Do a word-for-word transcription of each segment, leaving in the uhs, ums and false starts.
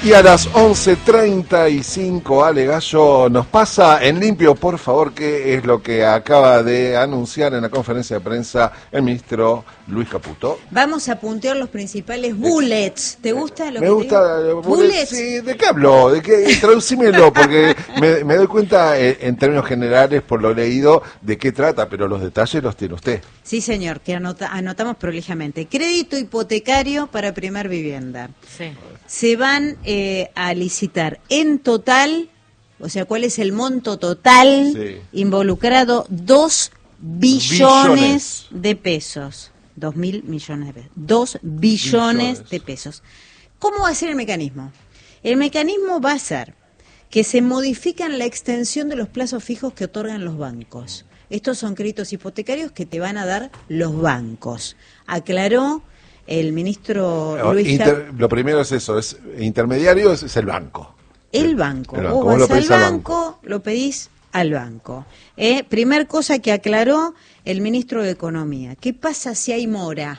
Y a las once treinta y cinco, Ale Gallo nos pasa en limpio, por favor, qué es lo que acaba de anunciar en la conferencia de prensa el ministro Luis Caputo. Vamos a puntear los principales bullets. ¿Te gusta lo me que gusta, te digo? Bullets. Bullets. Sí, ¿de qué hablo? ¿De qué? Traducímelo, porque me, me doy cuenta eh, en términos generales, por lo leído, de qué trata, pero los detalles los tiene usted. Sí, señor, que anota, anotamos prolijamente. Crédito hipotecario para primer vivienda. Sí. Se van eh, a licitar en total, o sea, ¿cuál es el monto total Sí. involucrado? Dos billones, billones de pesos. Dos mil millones de pesos. Dos billones, billones de pesos. ¿Cómo va a ser el mecanismo? El mecanismo va a ser que se modifican la extensión de los plazos fijos que otorgan los bancos. Estos son créditos hipotecarios que te van a dar los bancos. Aclaró el ministro Luis Inter, Lo primero es eso, es intermediario es, es el banco. El banco. El banco. Vos Vos vas lo al banco, banco, lo pedís al banco. Eh, primer cosa que aclaró el ministro de Economía. ¿Qué pasa si hay mora?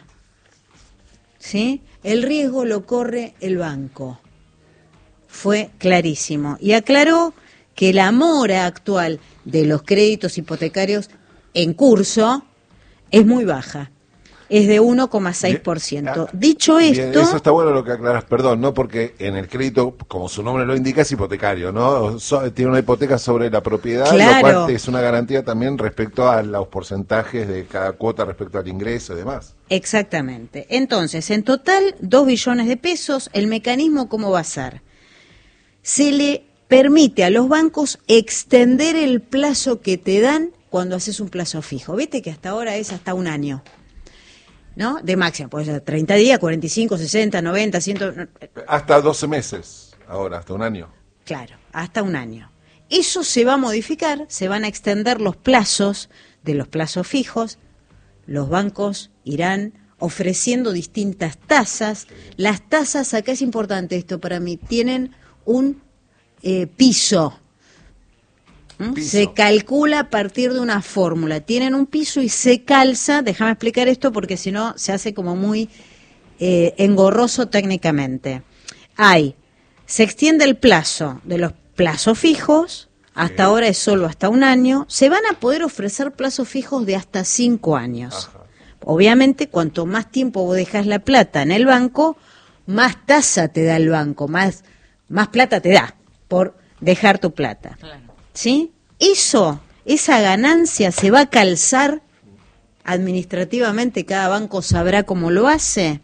¿Sí? El riesgo lo corre el banco. Fue clarísimo. Y aclaró que la mora actual de los créditos hipotecarios en curso es muy baja. Es de uno coma seis por ciento. Dicho esto... Bien, eso está bueno lo que aclaras, perdón, ¿no? Porque en el crédito, como su nombre lo indica, es hipotecario, ¿no? So, tiene una hipoteca sobre la propiedad, claro. Lo cual es una garantía también respecto a los porcentajes de cada cuota respecto al ingreso y demás. Exactamente. Entonces, en total, dos billones de pesos. ¿El mecanismo cómo va a ser? Se le permite a los bancos extender el plazo que te dan cuando haces un plazo fijo. Viste que hasta ahora es hasta un año, ¿no? De máxima, puede ser treinta días, cuarenta y cinco, sesenta, noventa, cien... Hasta doce meses, ahora, hasta un año. Claro, hasta un año. Eso se va a modificar, se van a extender los plazos de los plazos fijos, los bancos irán ofreciendo distintas tasas. Las tasas, acá es importante esto para mí, tienen un eh, piso. Piso. Se calcula a partir de una fórmula. Tienen un piso y se calza, déjame explicar esto porque si no se hace como muy eh, engorroso técnicamente. Hay, se extiende el plazo de los plazos fijos, hasta sí. ahora es solo hasta un año, se van a poder ofrecer plazos fijos de hasta cinco años. Ajá. Obviamente, cuanto más tiempo vos dejás la plata en el banco, más tasa te da el banco, más, más plata te da por dejar tu plata. Claro. ¿Sí? Eso, esa ganancia se va a calzar administrativamente, cada banco sabrá cómo lo hace,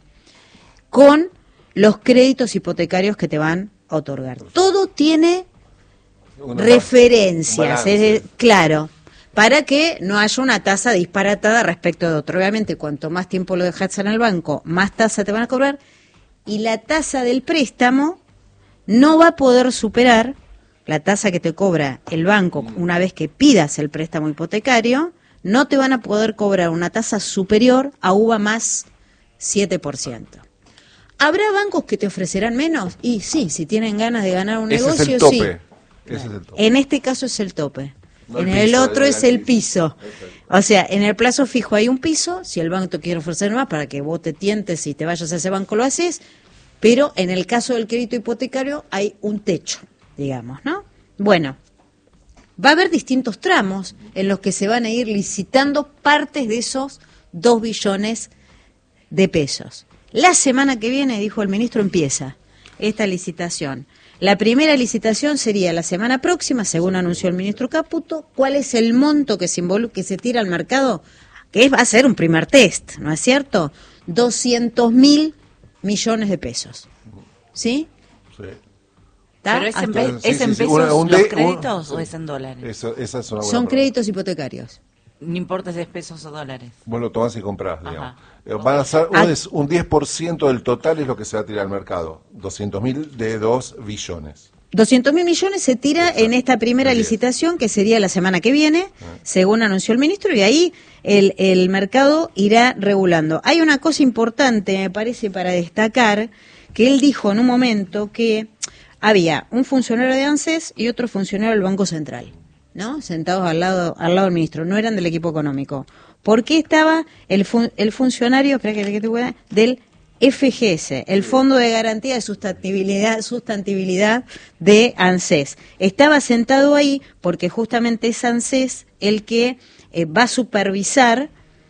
con los créditos hipotecarios que te van a otorgar. Todo tiene una referencias, es, claro, para que no haya una tasa disparatada respecto de otro. Obviamente, cuanto más tiempo lo dejas en el banco, más tasa te van a cobrar, y la tasa del préstamo no va a poder superar la tasa que te cobra el banco una vez que pidas el préstamo hipotecario. No te van a poder cobrar una tasa superior a U V A más siete por ciento. ¿Habrá bancos que te ofrecerán menos? Y sí, si tienen ganas de ganar un Ese negocio, es el tope. sí. Ese es el tope. En este caso es el tope. No en el el piso, otro es el piso. piso. O sea, en el plazo fijo hay un piso, si el banco te quiere ofrecer más para que vos te tientes y te vayas a ese banco lo haces, pero en el caso del crédito hipotecario hay un techo, digamos, ¿no? Bueno, va a haber distintos tramos en los que se van a ir licitando partes de esos dos billones de pesos. La semana que viene, dijo el ministro, empieza esta licitación. La primera licitación sería la semana próxima, según anunció el ministro Caputo. ¿Cuál es el monto que se, involu- que se tira al mercado? Que va a ser un primer test, ¿no es cierto? doscientos mil millones de pesos. ¿Sí? Sí. ¿Pero es en, pe- sí, ¿es sí, en sí, pesos una, un los de, créditos un, o es en dólares? Eso, esa es una buena Son pregunta. créditos hipotecarios. No importa si es pesos o dólares. Vos lo tomás y comprás, digamos. Ajá. Eh, Van a ser Ah. un, un diez por ciento del total es lo que se va a tirar al mercado. doscientos mil de dos billones. doscientos mil millones se tira Exacto. en esta primera Muy bien. licitación, que sería la semana que viene, Ah. según anunció el ministro, y ahí el, el mercado irá regulando. Hay una cosa importante, me parece, para destacar, que él dijo en un momento que había un funcionario de ANSES y otro funcionario del Banco Central, ¿no? Sentados al lado al lado del ministro, no eran del equipo económico. ¿Por qué estaba el, fun- el funcionario, espera que, que te voy a- del F G S, el Fondo de Garantía de Sustentabilidad, Sustentabilidad de ANSES. Estaba sentado ahí porque justamente es ANSES el que eh, va a supervisar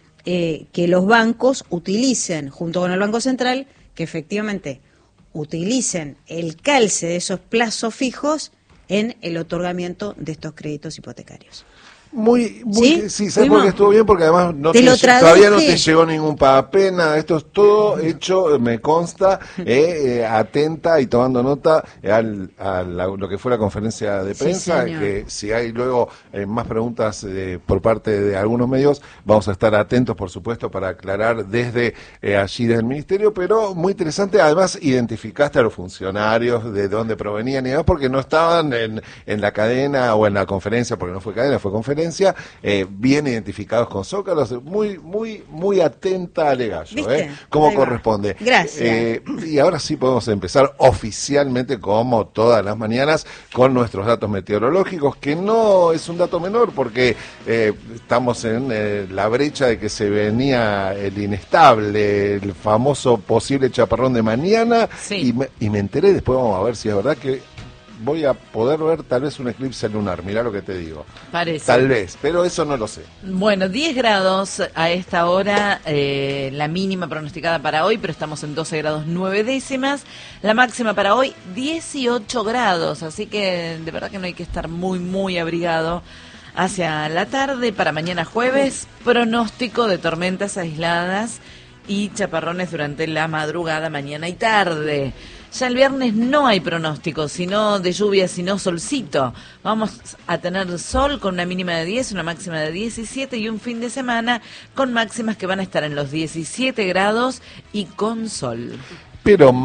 eh, que los bancos utilicen, junto con el Banco Central, que efectivamente utilicen el calce de esos plazos fijos en el otorgamiento de estos créditos hipotecarios. Muy, muy, ¿Sí? sí, ¿sabes por qué estuvo bien? Porque además no te te te, todavía no te llegó ningún papel, nada, esto es todo hecho, me consta, eh, eh, atenta y tomando nota al, a la, lo que fue la conferencia de prensa, sí, que si hay luego eh, más preguntas eh, por parte de algunos medios, vamos a estar atentos, por supuesto, para aclarar desde eh, allí, desde el Ministerio, pero muy interesante, además identificaste a los funcionarios, de dónde provenían y demás, porque no estaban en, en la cadena o en la conferencia, porque no fue cadena, fue conferencia, Eh, bien identificados con zócalos, muy muy muy atenta a Legallo, eh, como Ahí corresponde. Va. Gracias. Eh, y ahora sí podemos empezar oficialmente, como todas las mañanas, con nuestros datos meteorológicos, que no es un dato menor, porque eh, estamos en eh, la brecha de que se venía el inestable, el famoso posible chaparrón de mañana, sí. y, me, y me enteré, después vamos a ver si es verdad que voy a poder ver tal vez un eclipse lunar, mirá lo que te digo. Parece. Tal vez, pero eso no lo sé. Bueno, diez grados a esta hora, eh, la mínima pronosticada para hoy, pero estamos en doce grados nueve décimas. La máxima para hoy, dieciocho grados, así que de verdad que no hay que estar muy, muy abrigado hacia la tarde. Para mañana jueves, pronóstico de tormentas aisladas y chaparrones durante la madrugada, mañana y tarde. Ya el viernes no hay pronóstico, sino de lluvia, sino solcito. Vamos a tener sol con una mínima de diez, una máxima de diecisiete y un fin de semana con máximas que van a estar en los diecisiete grados y con sol. Pero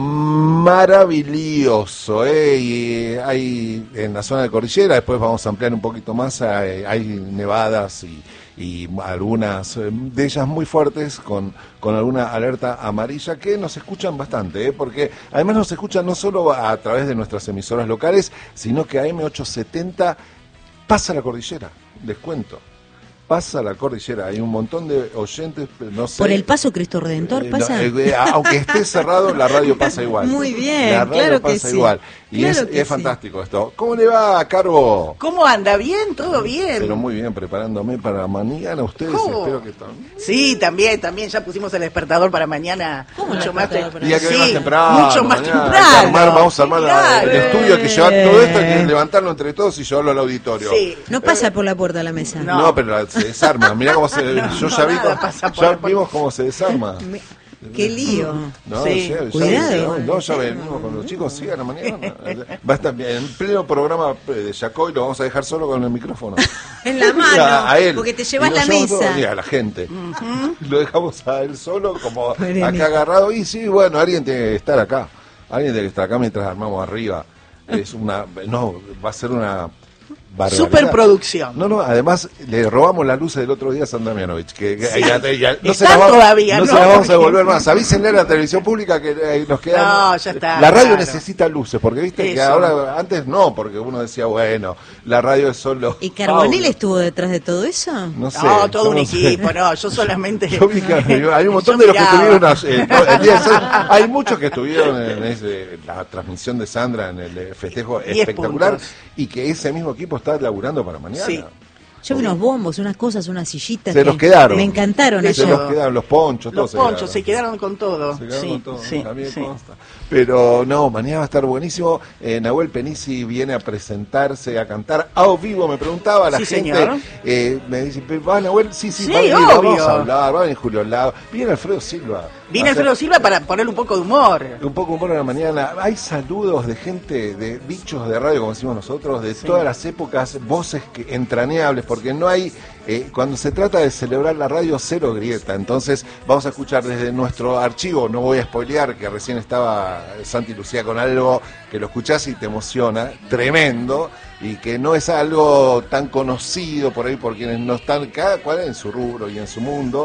maravilloso, ¿eh? Y hay en la zona de cordillera, después vamos a ampliar un poquito más, hay, hay nevadas y, y algunas de ellas muy fuertes con, con alguna alerta amarilla que nos escuchan bastante, ¿eh? Porque además nos escuchan no solo a través de nuestras emisoras locales, sino que a eme ochocientos setenta pasa la cordillera, les cuento. Pasa la cordillera, hay un montón de oyentes, no sé. ¿Por el Paso Cristo Redentor eh, pasa? No, eh, aunque esté cerrado, la radio pasa igual. Muy bien, la radio claro pasa que igual. sí. Y Claro es, que es sí. fantástico esto. ¿Cómo le va, Carbo? ¿Cómo anda? ¿Bien? ¿Todo bien? Pero muy bien, preparándome para mañana. Ustedes ¿Cómo? espero que también. Sí, también, también. Ya pusimos el despertador para mañana. ¿Cómo el mucho más despertador para Y hay que ver sí, más temprano. mucho más mañana. temprano. Hay que armar, vamos a armar la- Claro. el estudio, hay que llevar todo esto, hay que levantarlo entre todos y llevarlo al auditorio. Sí. No pasa por la puerta de la mesa. No, No. pero la- se desarma. Mirá cómo se. No, yo ya no, vi nada cómo, pasa por ya la- vimos cómo se desarma. Me- Qué lío. No, Sí. ya- ya- Cuidado. No, no, ya venimos con los chicos, sí, a la mañana. Va a estar bien, en pleno programa de Yacoy, lo vamos a dejar solo con el micrófono. En la mano, a, a él. porque te llevas Y la nos llevamos mesa. todo, y a la gente. Lo dejamos a él solo, como Pobre acá nene. agarrado. Y sí, bueno, alguien tiene que estar acá. Alguien tiene que estar acá mientras armamos arriba. Es una. No, va a ser una. barbaridad. Superproducción. No, no, además le robamos la luz del otro día a San Damianovich, que, que Sí. ya- ya- no se Están la va- todavía, no ¿no? se la vamos a Porque- devolver más. Avísenle a la televisión pública que eh, nos quedan. No, ya está, La radio claro. necesita luces, porque viste que Eso. ahora, antes no, porque uno decía, bueno, la radio es solo. ¿Y Carbonell audio. estuvo detrás de todo eso? No sé. No, todo un no sé. equipo, no, yo solamente... Yo vi que hay un montón Yo de los que miraba. estuvieron eh, todo el día de Sandra. Hay muchos que estuvieron en ese- la transmisión de Sandra en el eh, festejo Diez espectacular puntos. y que ese mismo equipo está laburando para mañana. Sí. Yo vi unos bombos, unas cosas, unas sillitas. Se que los quedaron. Me encantaron Se ayer. los quedaron los ponchos, Los todos ponchos se quedaron con todo. Se quedaron Sí, con todo, sí, también sí. consta. Pero no, mañana va a estar buenísimo. Eh, Nahuel Penisi viene a presentarse, a cantar a vivo. Me preguntaba la Sí, gente, señor. eh, me dice, ¿va Nahuel? Sí, sí, Sí, va a venir, obvio. vamos a hablar, va a venir Julio Lago, viene Alfredo Silva. Viene Va a ser Alfredo Silva para ponerle un poco de humor. un poco humor en la mañana. Hay saludos de gente, de bichos de radio, como decimos nosotros, de Sí. todas las épocas, voces que, entrañables, porque no hay, eh, cuando se trata de celebrar la radio, cero grieta. Entonces vamos a escuchar desde nuestro archivo, no voy a spoilear, que recién estaba Santi Lucía con algo que lo escuchás y te emociona, tremendo, y que no es algo tan conocido por ahí por quienes no están, cada cual en su rubro y en su mundo.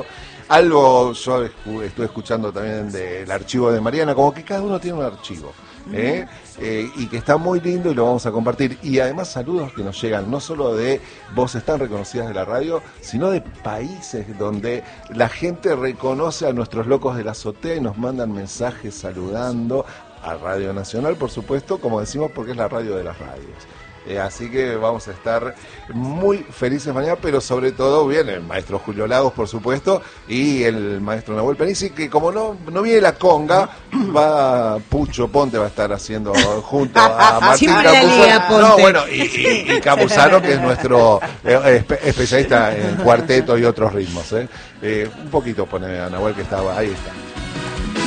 Algo yo escu- estuve escuchando también del archivo de Mariana, como que cada uno tiene un archivo. ¿eh? Eh, y que está muy lindo y lo vamos a compartir. Y además saludos que nos llegan no solo de voces tan reconocidas de la radio, sino de países donde la gente reconoce a nuestros locos de la azotea y nos mandan mensajes saludando a Radio Nacional, por supuesto, como decimos, porque es la radio de las radios. Eh, así que vamos a estar muy felices mañana, pero sobre todo viene el maestro Julio Lagos, por supuesto, y el maestro Nahuel Penici, que como no no viene la conga, va Pucho Ponte va a estar haciendo junto a Martín Siempre la Campuzano. liga, Ponte. No, bueno, y, y, y Campuzano, que es nuestro eh, espe- especialista en cuarteto y otros ritmos. ¿eh? Eh, un poquito pone a Nahuel que estaba, ahí está.